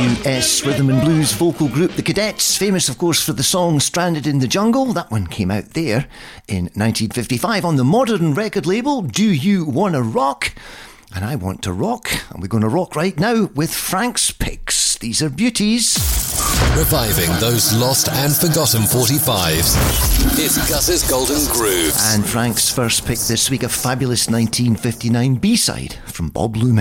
US rhythm and blues vocal group The Cadets, famous of course for the song Stranded in the Jungle. That one came out there in 1955 on the modern record label Do You Wanna Rock? And I want to rock, and we're going to rock right now with Frank's Picks. These are beauties. Reviving those lost and forgotten 45s. It's Gus's Golden Grooves. And Frank's first pick this week, a fabulous 1959 B-side from Bob Luman.